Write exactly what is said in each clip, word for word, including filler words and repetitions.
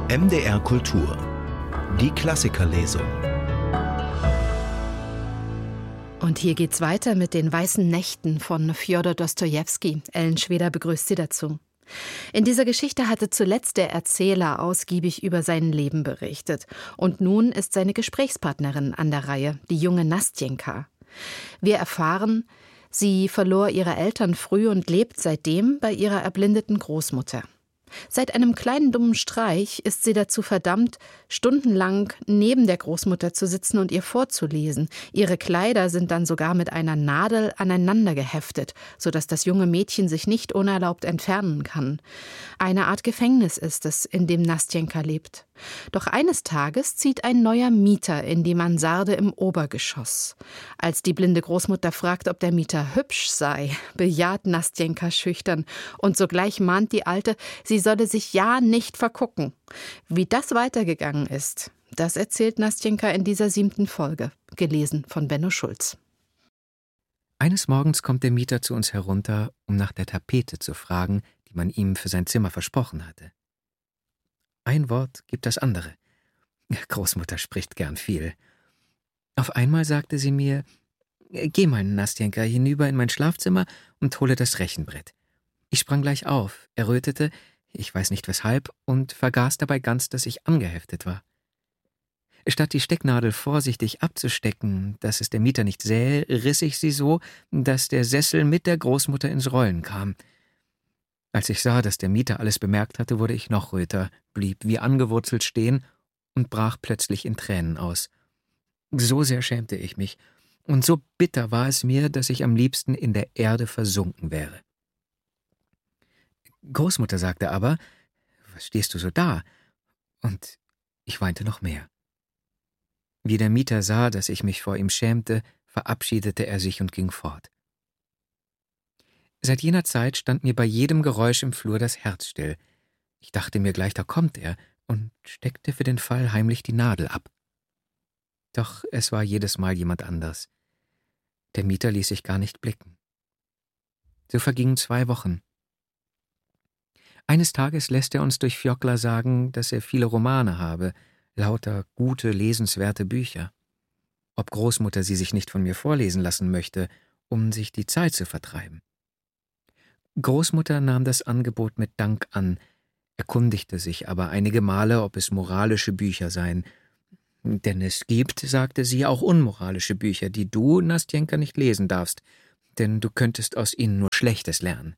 M D R Kultur. Die Klassikerlesung. Und hier geht's weiter mit den Weißen Nächten von Fjodor Dostojewski. Ellen Schweder begrüßt Sie dazu. In dieser Geschichte hatte zuletzt der Erzähler ausgiebig über sein Leben berichtet. Und nun ist seine Gesprächspartnerin an der Reihe, die junge Nastjenka. Wir erfahren, sie verlor ihre Eltern früh und lebt seitdem bei ihrer erblindeten Großmutter. Seit einem kleinen dummen Streich ist sie dazu verdammt, stundenlang neben der Großmutter zu sitzen und ihr vorzulesen. Ihre Kleider sind dann sogar mit einer Nadel aneinander geheftet, sodass das junge Mädchen sich nicht unerlaubt entfernen kann. Eine Art Gefängnis ist es, in dem Nastjenka lebt. Doch eines Tages zieht ein neuer Mieter in die Mansarde im Obergeschoss. Als die blinde Großmutter fragt, ob der Mieter hübsch sei, bejaht Nastjenka schüchtern und sogleich mahnt die Alte, sie solle sich ja nicht vergucken. Wie das weitergegangen ist, das erzählt Nastjenka in dieser siebten Folge, gelesen von Benno Schulz. Eines Morgens kommt der Mieter zu uns herunter, um nach der Tapete zu fragen, die man ihm für sein Zimmer versprochen hatte. Ein Wort gibt das andere. Großmutter spricht gern viel. Auf einmal sagte sie mir, »Geh mal, Nastjenka, hinüber in mein Schlafzimmer und hole das Rechenbrett.« Ich sprang gleich auf, errötete, ich weiß nicht weshalb, und vergaß dabei ganz, dass ich angeheftet war. Statt die Stecknadel vorsichtig abzustecken, dass es der Mieter nicht sähe, riss ich sie so, dass der Sessel mit der Großmutter ins Rollen kam. Als ich sah, dass der Mieter alles bemerkt hatte, wurde ich noch röter, blieb wie angewurzelt stehen und brach plötzlich in Tränen aus. So sehr schämte ich mich, und so bitter war es mir, dass ich am liebsten in der Erde versunken wäre. Großmutter sagte aber, »Was stehst du so da?« Und ich weinte noch mehr. Wie der Mieter sah, dass ich mich vor ihm schämte, verabschiedete er sich und ging fort. Seit jener Zeit stand mir bei jedem Geräusch im Flur das Herz still. Ich dachte mir gleich, da kommt er, und steckte für den Fall heimlich die Nadel ab. Doch es war jedes Mal jemand anders. Der Mieter ließ sich gar nicht blicken. So vergingen zwei Wochen. Eines Tages lässt er uns durch Fjokla sagen, dass er viele Romane habe, lauter gute, lesenswerte Bücher. Ob Großmutter sie sich nicht von mir vorlesen lassen möchte, um sich die Zeit zu vertreiben. Großmutter nahm das Angebot mit Dank an, erkundigte sich aber einige Male, ob es moralische Bücher seien. Denn es gibt, sagte sie, auch unmoralische Bücher, die du, Nastjenka, nicht lesen darfst, denn du könntest aus ihnen nur Schlechtes lernen.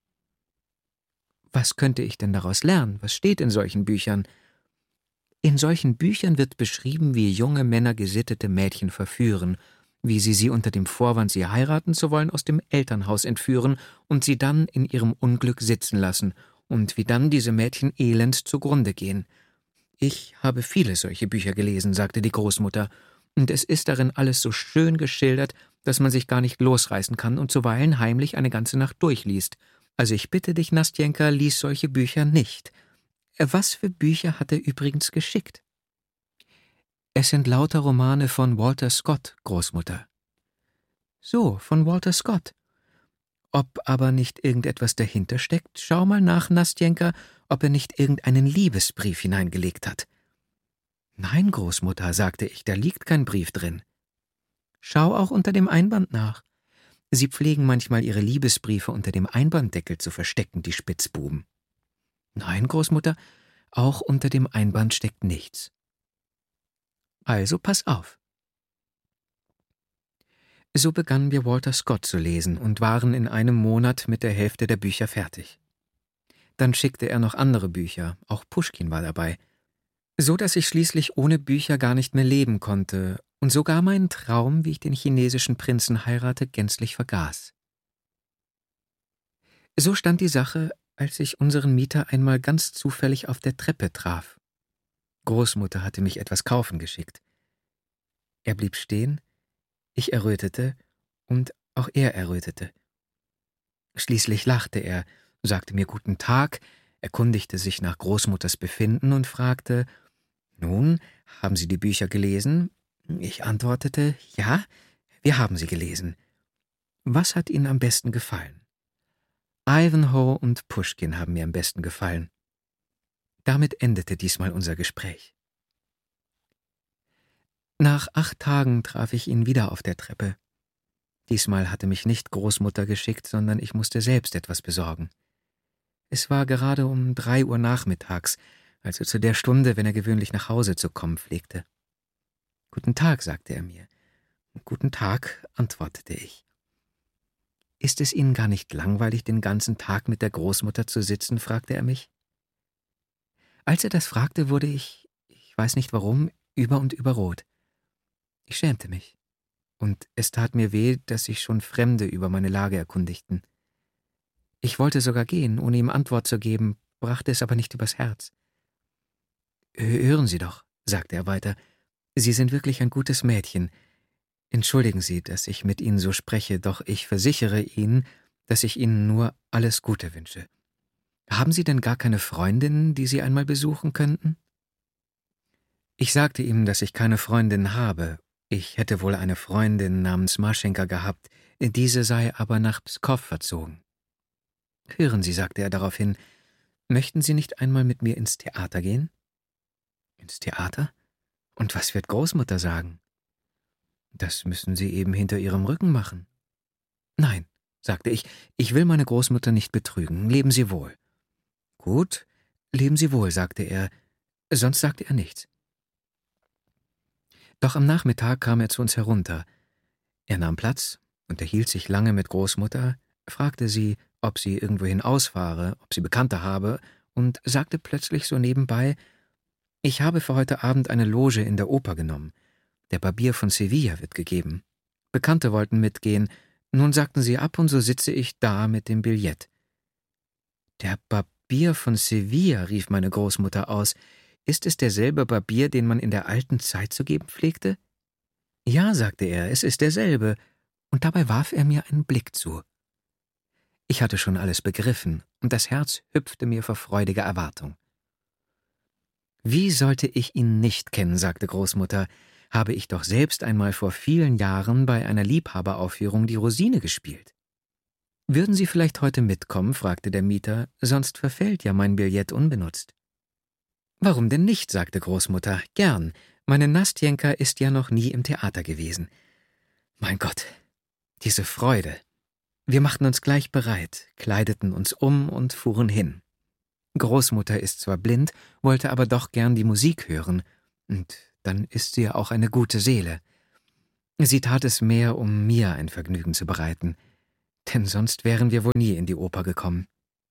Was könnte ich denn daraus lernen? Was steht in solchen Büchern? In solchen Büchern wird beschrieben, wie junge Männer gesittete Mädchen verführen, wie sie sie unter dem Vorwand, sie heiraten zu wollen, aus dem Elternhaus entführen und sie dann in ihrem Unglück sitzen lassen und wie dann diese Mädchen elend zugrunde gehen. Ich habe viele solche Bücher gelesen, sagte die Großmutter, und es ist darin alles so schön geschildert, dass man sich gar nicht losreißen kann und zuweilen heimlich eine ganze Nacht durchliest. Also ich bitte dich, Nastjenka, lies solche Bücher nicht. Was für Bücher hat er übrigens geschickt? Es sind lauter Romane von Walter Scott, Großmutter. So, von Walter Scott. Ob aber nicht irgendetwas dahinter steckt, schau mal nach, Nastjenka, ob er nicht irgendeinen Liebesbrief hineingelegt hat. Nein, Großmutter, sagte ich, da liegt kein Brief drin. Schau auch unter dem Einband nach. Sie pflegen manchmal ihre Liebesbriefe unter dem Einbanddeckel zu verstecken, die Spitzbuben. Nein, Großmutter, auch unter dem Einband steckt nichts. Also pass auf. So begannen wir Walter Scott zu lesen und waren in einem Monat mit der Hälfte der Bücher fertig. Dann schickte er noch andere Bücher, auch Puschkin war dabei, so dass ich schließlich ohne Bücher gar nicht mehr leben konnte und sogar meinen Traum, wie ich den chinesischen Prinzen heirate, gänzlich vergaß. So stand die Sache, als ich unseren Mieter einmal ganz zufällig auf der Treppe traf. Großmutter hatte mich etwas kaufen geschickt. Er blieb stehen, ich errötete und auch er errötete. Schließlich lachte er, sagte mir guten Tag, erkundigte sich nach Großmutters Befinden und fragte, »Nun, haben Sie die Bücher gelesen?« Ich antwortete, »Ja, wir haben sie gelesen.« »Was hat Ihnen am besten gefallen?« »Ivanhoe und Puschkin haben mir am besten gefallen.« Damit endete diesmal unser Gespräch. Nach acht Tagen traf ich ihn wieder auf der Treppe. Diesmal hatte mich nicht Großmutter geschickt, sondern ich musste selbst etwas besorgen. Es war gerade um drei Uhr nachmittags, also zu der Stunde, wenn er gewöhnlich nach Hause zu kommen pflegte. »Guten Tag«, sagte er mir. »Guten Tag«, antwortete ich. »Ist es Ihnen gar nicht langweilig, den ganzen Tag mit der Großmutter zu sitzen?« fragte er mich. Als er das fragte, wurde ich, ich weiß nicht warum, über und über rot. Ich schämte mich, und es tat mir weh, dass sich schon Fremde über meine Lage erkundigten. Ich wollte sogar gehen, ohne ihm Antwort zu geben, brachte es aber nicht übers Herz. »Hören Sie doch«, sagte er weiter, »Sie sind wirklich ein gutes Mädchen. Entschuldigen Sie, dass ich mit Ihnen so spreche, doch ich versichere Ihnen, dass ich Ihnen nur alles Gute wünsche. Haben Sie denn gar keine Freundinnen, die Sie einmal besuchen könnten?« Ich sagte ihm, dass ich keine Freundin habe. Ich hätte wohl eine Freundin namens Maschenka gehabt, diese sei aber nach Pskow verzogen. »Hören Sie«, sagte er daraufhin, »möchten Sie nicht einmal mit mir ins Theater gehen?« »Ins Theater? Und was wird Großmutter sagen?« »Das müssen Sie eben hinter ihrem Rücken machen.« »Nein«, sagte ich, »ich will meine Großmutter nicht betrügen. Leben Sie wohl.« »Gut, leben Sie wohl«, sagte er, sonst sagte er nichts. Doch am Nachmittag kam er zu uns herunter. Er nahm Platz, unterhielt sich lange mit Großmutter, fragte sie, ob sie irgendwohin ausfahre, ob sie Bekannte habe, und sagte plötzlich so nebenbei, »Ich habe für heute Abend eine Loge in der Oper genommen. Der Barbier von Sevilla wird gegeben. Bekannte wollten mitgehen, nun sagten sie ab und so sitze ich da mit dem Billett.« »Der Barbier von Sevilla«, rief meine Großmutter aus, »ist es derselbe Barbier, den man in der alten Zeit zu geben pflegte?« »Ja«, sagte er, »es ist derselbe«, und dabei warf er mir einen Blick zu. Ich hatte schon alles begriffen, und das Herz hüpfte mir vor freudiger Erwartung. »Wie sollte ich ihn nicht kennen«, sagte Großmutter, »habe ich doch selbst einmal vor vielen Jahren bei einer Liebhaberaufführung die Rosine gespielt.« »Würden Sie vielleicht heute mitkommen?«, fragte der Mieter, »sonst verfällt ja mein Billett unbenutzt.« »Warum denn nicht?«, sagte Großmutter, »gern. Meine Nastjenka ist ja noch nie im Theater gewesen. Mein Gott, diese Freude. Wir machten uns gleich bereit, kleideten uns um und fuhren hin. Großmutter ist zwar blind, wollte aber doch gern die Musik hören, und dann ist sie ja auch eine gute Seele. Sie tat es mehr, um mir ein Vergnügen zu bereiten, denn sonst wären wir wohl nie in die Oper gekommen.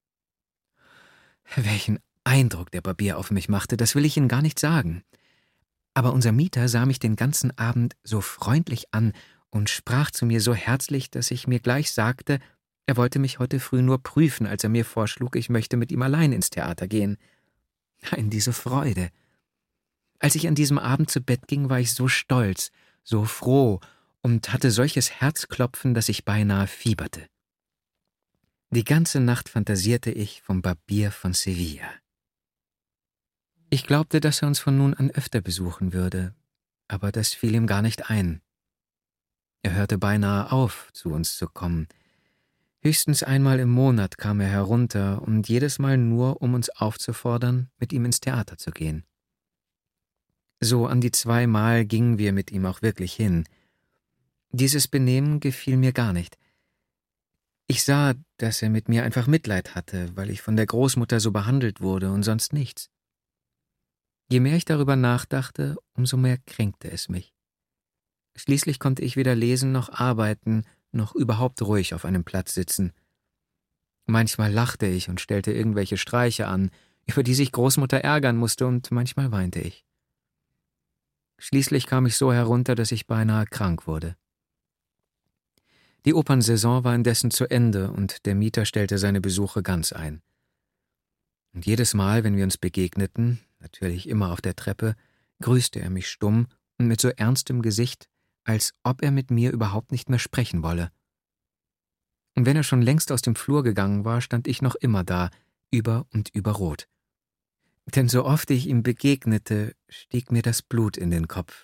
Welchen Eindruck der Barbier auf mich machte, das will ich Ihnen gar nicht sagen. Aber unser Mieter sah mich den ganzen Abend so freundlich an und sprach zu mir so herzlich, dass ich mir gleich sagte, er wollte mich heute früh nur prüfen, als er mir vorschlug, ich möchte mit ihm allein ins Theater gehen. Nein, diese Freude. Als ich an diesem Abend zu Bett ging, war ich so stolz, so froh und hatte solches Herzklopfen, dass ich beinahe fieberte. Die ganze Nacht fantasierte ich vom Barbier von Sevilla. Ich glaubte, dass er uns von nun an öfter besuchen würde, aber das fiel ihm gar nicht ein. Er hörte beinahe auf, zu uns zu kommen. Höchstens einmal im Monat kam er herunter, und jedes Mal nur, um uns aufzufordern, mit ihm ins Theater zu gehen. So an die zwei Mal gingen wir mit ihm auch wirklich hin. Dieses Benehmen gefiel mir gar nicht. Ich sah, dass er mit mir einfach Mitleid hatte, weil ich von der Großmutter so behandelt wurde und sonst nichts. Je mehr ich darüber nachdachte, umso mehr kränkte es mich. Schließlich konnte ich weder lesen noch arbeiten, noch überhaupt ruhig auf einem Platz sitzen. Manchmal lachte ich und stellte irgendwelche Streiche an, über die sich Großmutter ärgern musste, und manchmal weinte ich. Schließlich kam ich so herunter, dass ich beinahe krank wurde. Die Opernsaison war indessen zu Ende, und der Mieter stellte seine Besuche ganz ein. Und jedes Mal, wenn wir uns begegneten, natürlich immer auf der Treppe, grüßte er mich stumm und mit so ernstem Gesicht, als ob er mit mir überhaupt nicht mehr sprechen wolle. Und wenn er schon längst aus dem Flur gegangen war, stand ich noch immer da, über und über rot. Denn so oft ich ihm begegnete, stieg mir das Blut in den Kopf.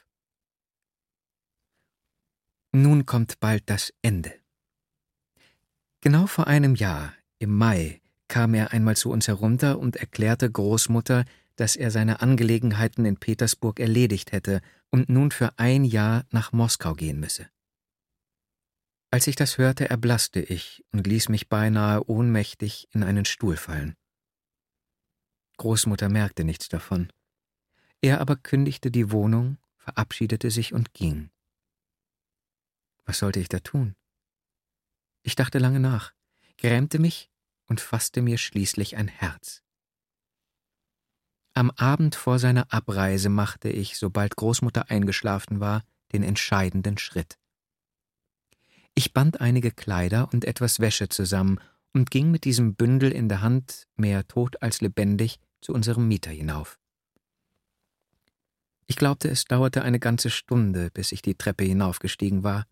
Nun kommt bald das Ende. Genau vor einem Jahr, im Mai, kam er einmal zu uns herunter und erklärte Großmutter, dass er seine Angelegenheiten in Petersburg erledigt hätte und nun für ein Jahr nach Moskau gehen müsse. Als ich das hörte, erblaßte ich und ließ mich beinahe ohnmächtig in einen Stuhl fallen. Großmutter merkte nichts davon. Er aber kündigte die Wohnung, verabschiedete sich und ging. Was sollte ich da tun? Ich dachte lange nach, grämte mich und fasste mir schließlich ein Herz. Am Abend vor seiner Abreise machte ich, sobald Großmutter eingeschlafen war, den entscheidenden Schritt. Ich band einige Kleider und etwas Wäsche zusammen und ging mit diesem Bündel in der Hand, mehr tot als lebendig, zu unserem Mieter hinauf. Ich glaubte, es dauerte eine ganze Stunde, bis ich die Treppe hinaufgestiegen war.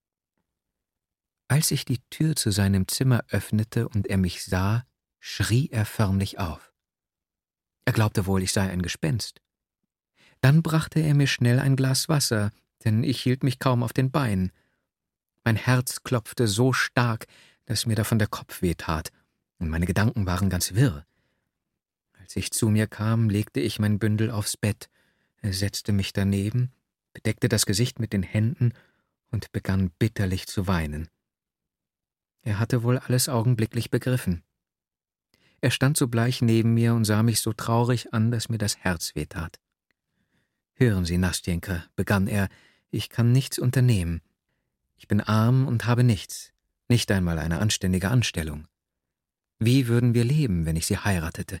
Als ich die Tür zu seinem Zimmer öffnete und er mich sah, schrie er förmlich auf. Er glaubte wohl, ich sei ein Gespenst. Dann brachte er mir schnell ein Glas Wasser, denn ich hielt mich kaum auf den Beinen. Mein Herz klopfte so stark, dass mir davon der Kopf weh tat, und meine Gedanken waren ganz wirr. Als ich zu mir kam, legte ich mein Bündel aufs Bett, setzte mich daneben, bedeckte das Gesicht mit den Händen und begann bitterlich zu weinen. Er hatte wohl alles augenblicklich begriffen. Er stand sogleich neben mir und sah mich so traurig an, dass mir das Herz wehtat. »Hören Sie, Nastjenka«, begann er, »ich kann nichts unternehmen. Ich bin arm und habe nichts, nicht einmal eine anständige Anstellung. Wie würden wir leben, wenn ich Sie heiratete?«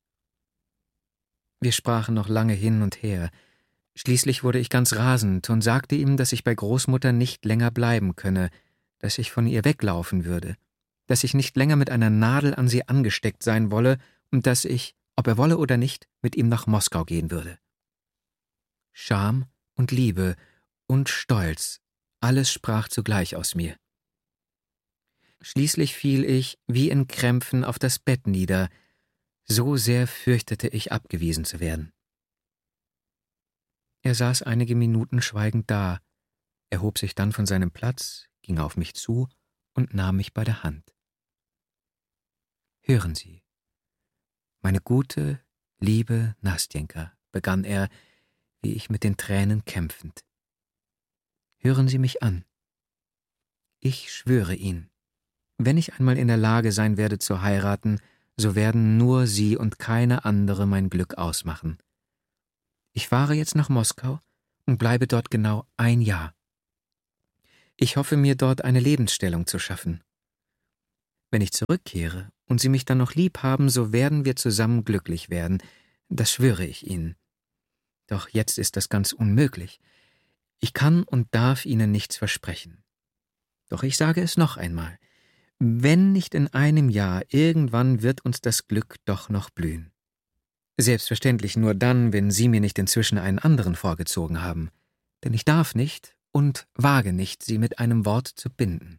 Wir sprachen noch lange hin und her. Schließlich wurde ich ganz rasend und sagte ihm, dass ich bei Großmutter nicht länger bleiben könne, dass ich von ihr weglaufen würde, dass ich nicht länger mit einer Nadel an sie angesteckt sein wolle und dass ich, ob er wolle oder nicht, mit ihm nach Moskau gehen würde. Scham und Liebe und Stolz, alles sprach zugleich aus mir. Schließlich fiel ich wie in Krämpfen auf das Bett nieder, so sehr fürchtete ich, abgewiesen zu werden. Er saß einige Minuten schweigend da, erhob sich dann von seinem Platz, ging auf mich zu und nahm mich bei der Hand. »Hören Sie, meine gute, liebe Nastjenka«, begann er, wie ich mit den Tränen kämpfend. »Hören Sie mich an. Ich schwöre Ihnen, wenn ich einmal in der Lage sein werde zu heiraten, so werden nur Sie und keine andere mein Glück ausmachen. Ich fahre jetzt nach Moskau und bleibe dort genau ein Jahr. Ich hoffe, mir dort eine Lebensstellung zu schaffen. Wenn ich zurückkehre und Sie mich dann noch lieb haben, so werden wir zusammen glücklich werden, das schwöre ich Ihnen. Doch jetzt ist das ganz unmöglich. Ich kann und darf Ihnen nichts versprechen. Doch ich sage es noch einmal, wenn nicht in einem Jahr, irgendwann wird uns das Glück doch noch blühen. Selbstverständlich nur dann, wenn Sie mir nicht inzwischen einen anderen vorgezogen haben, denn ich darf nicht und wage nicht, Sie mit einem Wort zu binden.«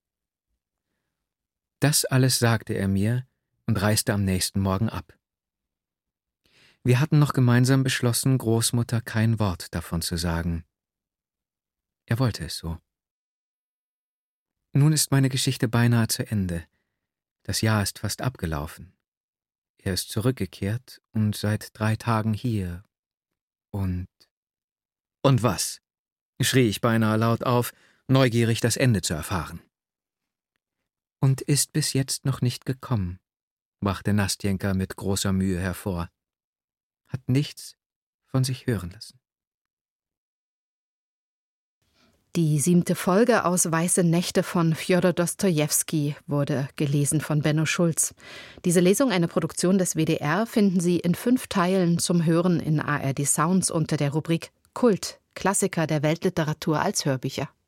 Das alles sagte er mir und reiste am nächsten Morgen ab. Wir hatten noch gemeinsam beschlossen, Großmutter kein Wort davon zu sagen. Er wollte es so. Nun ist meine Geschichte beinahe zu Ende. Das Jahr ist fast abgelaufen. Er ist zurückgekehrt und seit drei Tagen hier. Und... »Und was?« schrie ich beinahe laut auf, neugierig das Ende zu erfahren. »Und ist bis jetzt noch nicht gekommen«, brachte Nastjenka mit großer Mühe hervor. »Hat nichts von sich hören lassen.« Die siebte Folge aus Weiße Nächte von Fjodor Dostojewski wurde gelesen von Benno Schulz. Diese Lesung, eine Produktion des W D R, finden Sie in fünf Teilen zum Hören in A R D Sounds unter der Rubrik Kult, Klassiker der Weltliteratur als Hörbücher.